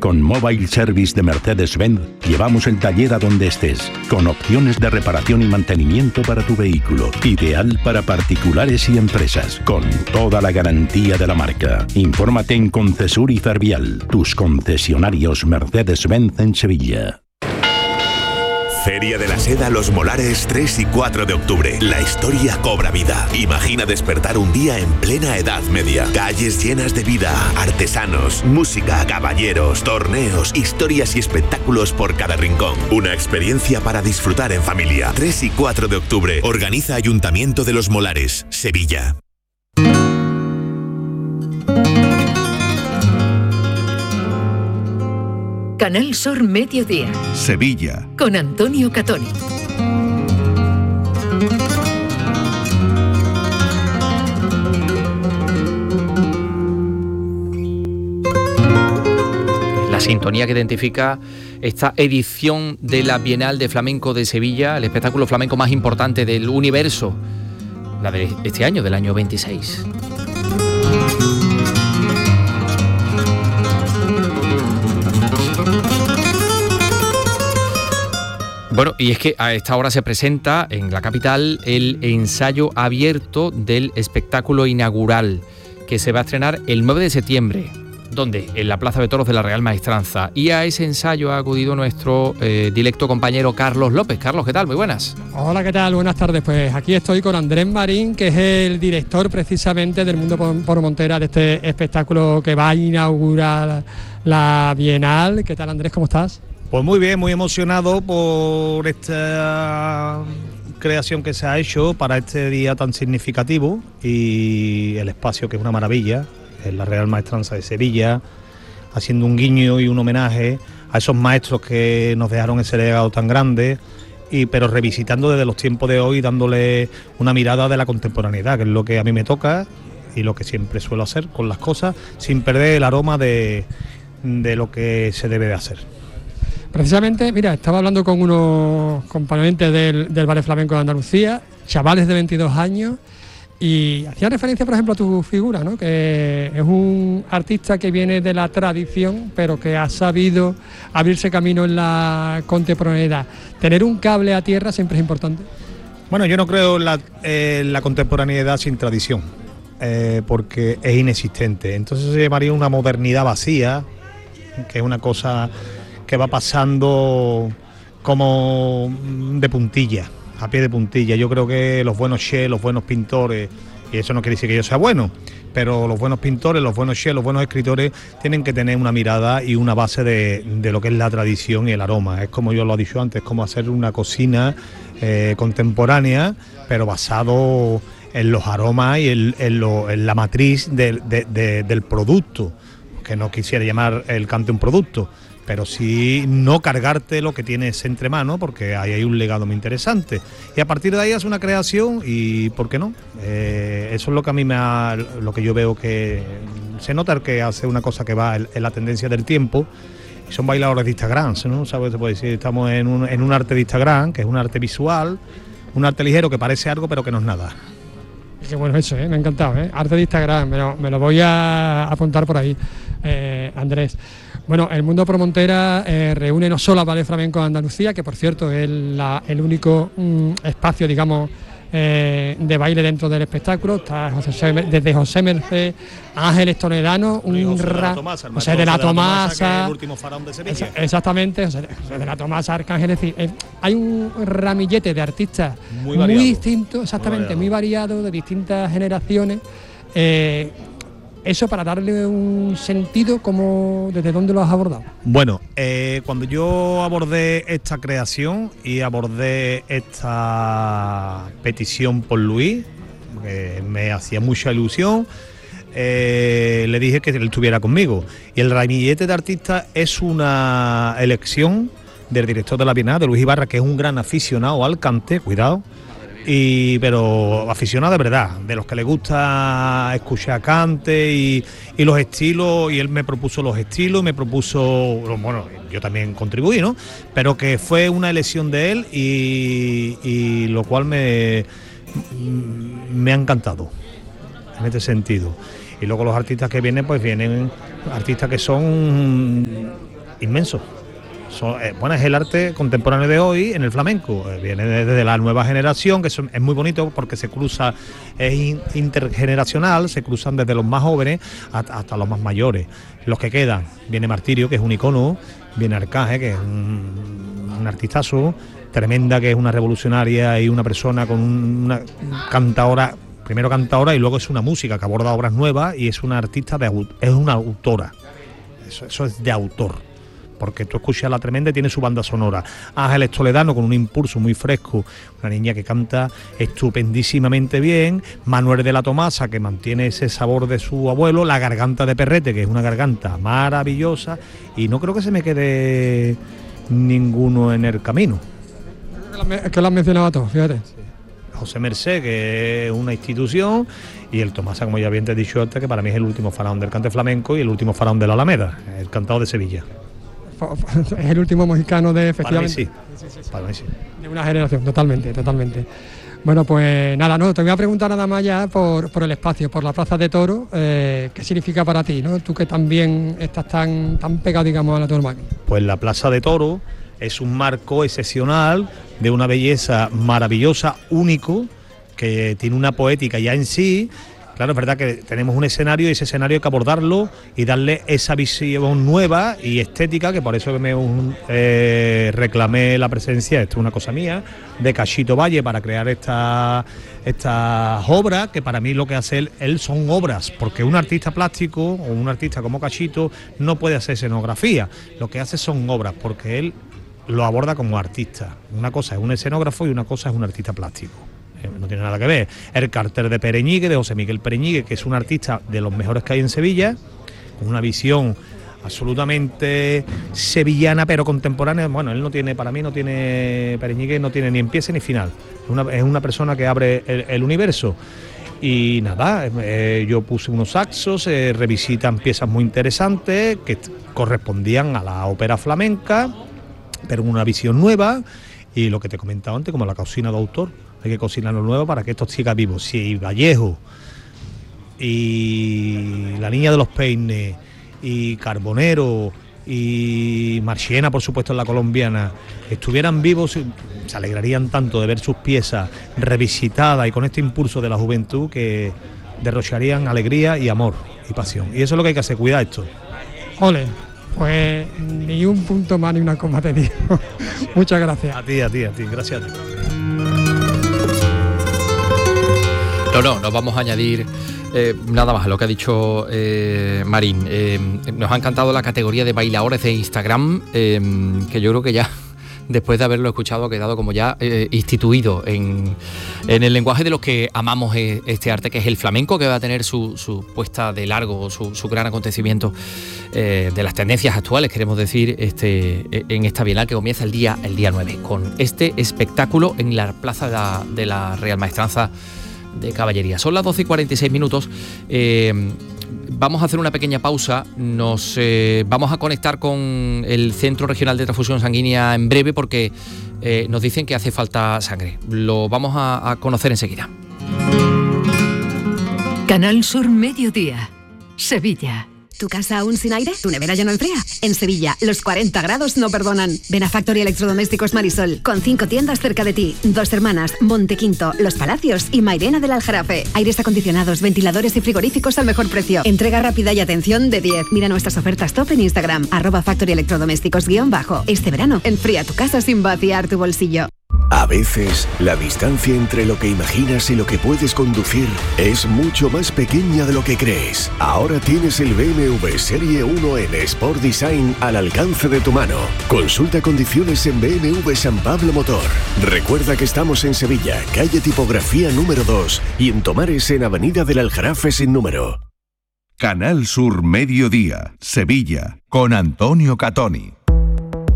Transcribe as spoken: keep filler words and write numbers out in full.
Con Mobile Service de Mercedes-Benz llevamos el taller a donde estés, con opciones de reparación y mantenimiento para tu vehículo. Ideal para particulares y empresas, con toda la garantía de la marca. Infórmate en Concesur y Fervial, tus concesionarios Mercedes-Benz en Sevilla. Feria de la Seda Los Molares tres y cuatro de octubre. La historia cobra vida. Imagina despertar un día en plena Edad Media. Calles llenas de vida, artesanos, música, caballeros, torneos, historias y espectáculos por cada rincón. Una experiencia para disfrutar en familia. tres y cuatro de octubre. Organiza Ayuntamiento de Los Molares, Sevilla. Canal Sur Mediodía. Sevilla. Con Antonio Catoni. La sintonía que identifica esta edición de la Bienal de Flamenco de Sevilla, el espectáculo flamenco más importante del universo, la de este año, del año veintiséis. Bueno, y es que a esta hora se presenta en la capital el ensayo abierto del espectáculo inaugural, que se va a estrenar el nueve de septiembre. ¿Dónde? En la Plaza de Toros de la Real Maestranza. Y a ese ensayo ha acudido nuestro eh, directo compañero Carlos López. Carlos, ¿qué tal? Muy buenas. Hola, ¿qué tal? Buenas tardes. Pues aquí estoy con Andrés Marín, que es el director precisamente del Mundo por Montera, de este espectáculo que va a inaugurar la Bienal. ¿Qué tal, Andrés? ¿Cómo estás? Pues muy bien, muy emocionado por esta creación que se ha hecho para este día tan significativo y el espacio, que es una maravilla, es la Real Maestranza de Sevilla, haciendo un guiño y un homenaje a esos maestros que nos dejaron ese legado tan grande, y pero revisitando desde los tiempos de hoy, dándole una mirada de la contemporaneidad, que es lo que a mí me toca y lo que siempre suelo hacer con las cosas, sin perder el aroma de, de lo que se debe de hacer. Precisamente, mira, estaba hablando con unos componentes del, del Ballet Flamenco de Andalucía, chavales de veintidós años, y hacían referencia, por ejemplo, a tu figura, ¿no? Que es un artista que viene de la tradición, pero que ha sabido abrirse camino en la contemporaneidad. Tener un cable a tierra siempre es importante. Bueno, yo no creo en la, eh, la contemporaneidad sin tradición, eh, porque es inexistente. Entonces se llamaría una modernidad vacía, que es una cosa que va pasando como de puntilla, a pie de puntilla. Yo creo que los buenos chefs, los buenos pintores, y eso no quiere decir que yo sea bueno, pero los buenos pintores, los buenos chefs, los buenos escritores tienen que tener una mirada y una base de, de lo que es la tradición y el aroma. Es como yo lo he dicho antes, como hacer una cocina eh, contemporánea, pero basado en los aromas y en, en, lo, en la matriz de, de, de, del producto, que no quisiera llamar el cante un producto, pero sí no cargarte lo que tienes entre manos, porque ahí hay un legado muy interesante. Y a partir de ahí es una creación y, ¿por qué no? Eh, eso es lo que a mí me ha, lo que yo veo que se nota, que hace una cosa que va en, en la tendencia del tiempo. Y son bailadores de Instagram, ¿no? ¿Sabes? Se puede decir, estamos en un, en un arte de Instagram, que es un arte visual, un arte ligero que parece algo, pero que no es nada. Qué bueno eso, ¿eh? Me ha encantado, ¿eh? Arte de Instagram, me lo, me lo voy a apuntar por ahí, eh, Andrés. Bueno, el Mundo por Montera eh, reúne no solo a Ballet Flamenco de Andalucía, que por cierto es la, el único mm, espacio, digamos, eh, de baile dentro del espectáculo. Está José, desde José Merced, Ángeles Toledano, un José de la ra... Tomasa, José de la Tomasa, el último faraón de Sevilla. Exactamente, José de, José de la Tomasa, Arcángel. Es decir, eh, hay un ramillete de artistas muy, muy distintos, exactamente, muy variado. muy variados, de distintas generaciones. Eh, Eso para darle un sentido, como ¿desde dónde lo has abordado? Bueno, eh, cuando yo abordé esta creación y abordé esta petición por Luis, que me hacía mucha ilusión, eh, le dije que él estuviera conmigo. Y el ramillete de artistas es una elección del director de la Bienal, de Luis Ibarra, que es un gran aficionado al cante, cuidado, Y, pero aficionado de verdad, de los que le gusta escuchar cante y, y los estilos, y él me propuso los estilos, me propuso, bueno, yo también contribuí, ¿no? Pero que fue una elección de él y, y lo cual me, me ha encantado en este sentido. Y luego los artistas que vienen, pues vienen artistas que son inmenso. So, eh, bueno, es el arte contemporáneo de hoy en el flamenco, eh, viene desde de la nueva generación, que son, es muy bonito porque se cruza, es in, intergeneracional, se cruzan desde los más jóvenes hasta, hasta los más mayores. Los que quedan, viene Martirio, que es un icono, viene Arcaje, que es un, un artistazo, Tremenda, que es una revolucionaria y una persona con una cantadora, primero cantadora y luego es una música que aborda obras nuevas y es una artista, de, es una autora, eso, eso es de autor. Porque tú escuchas La Tremenda y tiene su banda sonora. Ángeles Toledano con un impulso muy fresco, una niña que canta estupendísimamente bien, Manuel de la Tomasa que mantiene ese sabor de su abuelo, La Garganta de Perrete, que es una garganta maravillosa, y no creo que se me quede ninguno en el camino. Es que lo has mencionado tú, fíjate. José Mercé, que es una institución, y el Tomasa, como ya bien te he dicho antes, que para mí es el último faraón del cante flamenco y el último faraón de la Alameda, el cantado de Sevilla. Es el último mexicano de efectivamente. Para mí sí. Sí, sí, sí. Para mí sí. De una generación, totalmente, totalmente. Bueno, pues nada, no, te voy a preguntar nada más ya por, por el espacio, por la Plaza de Toros, eh, ¿qué significa para ti, no? Tú que también estás tan, tan pegado, digamos, a la tauromaquia. Pues la Plaza de Toros es un marco excepcional de una belleza maravillosa, único, que tiene una poética ya en sí. Claro, es verdad que tenemos un escenario y ese escenario hay que abordarlo y darle esa visión nueva y estética, que por eso me un, eh, reclamé la presencia, esto es una cosa mía, de Cachito Valle para crear esta, estas obras, que para mí lo que hace él, él son obras, porque un artista plástico o un artista como Cachito no puede hacer escenografía, lo que hace son obras, porque él lo aborda como artista. Una cosa es un escenógrafo y una cosa es un artista plástico. No tiene nada que ver. El cartel de Pereñigue, de José Miguel Pereñigue, que es un artista de los mejores que hay en Sevilla, con una visión absolutamente sevillana pero contemporánea. Bueno, él no tiene, para mí no tiene, Pereñigue no tiene ni empiece ni final. Es una, es una persona que abre el, el universo. Y nada, eh, yo puse unos saxos, eh, revisitan piezas muy interesantes que correspondían a la ópera flamenca, pero con una visión nueva. Y lo que te he comentado antes, como la cocina de autor. Hay que cocinar lo nuevo para que esto siga vivo. Si Vallejo y La Niña de los Peines y Carbonero y Marchiena, por supuesto, en la colombiana, estuvieran vivos, se alegrarían tanto de ver sus piezas revisitadas y con este impulso de la juventud que derrocharían alegría y amor y pasión. Y eso es lo que hay que hacer, cuidar esto. Ole, pues ni un punto más ni una coma te digo. Muchas gracias. A ti, a ti, a ti, gracias a ti. No, no, nos vamos a añadir eh, nada más a lo que ha dicho eh, Marín. Eh, nos ha encantado la categoría de bailadores de Instagram, eh, que yo creo que ya, después de haberlo escuchado, ha quedado como ya eh, instituido en, en el lenguaje de los que amamos eh, este arte, que es el flamenco, que va a tener su, su puesta de largo, su, su gran acontecimiento eh, de las tendencias actuales, queremos decir, este, en esta Bienal que comienza el día, el día nueve, con este espectáculo en la Plaza de la, de la Real Maestranza de Caballería. Son las doce y cuarenta y seis minutos. Eh, vamos a hacer una pequeña pausa. Nos eh, vamos a conectar con el Centro Regional de Transfusión Sanguínea en breve porque eh, nos dicen que hace falta sangre. Lo vamos a, a conocer enseguida. Canal Sur Mediodía, Sevilla. ¿Tu casa aún sin aire? ¿Tu nevera ya no enfría? En Sevilla, los cuarenta grados no perdonan. Ven a Factory Electrodomésticos Marisol, con cinco tiendas cerca de ti. Dos Hermanas, Montequinto, Los Palacios y Mairena del Aljarafe. Aires acondicionados, ventiladores y frigoríficos al mejor precio. Entrega rápida y atención de diez. Mira nuestras ofertas top en Instagram, arroba Factory Electrodomésticos guión bajo. Este verano, enfría tu casa sin vaciar tu bolsillo. A veces, la distancia entre lo que imaginas y lo que puedes conducir es mucho más pequeña de lo que crees. Ahora tienes el B M W Serie uno N Sport Design al alcance de tu mano. Consulta condiciones en B M W San Pablo Motor. Recuerda que estamos en Sevilla, calle Tipografía número dos, y en Tomares, en Avenida del Aljarafe sin número. Canal Sur Mediodía, Sevilla, con Antonio Catoni.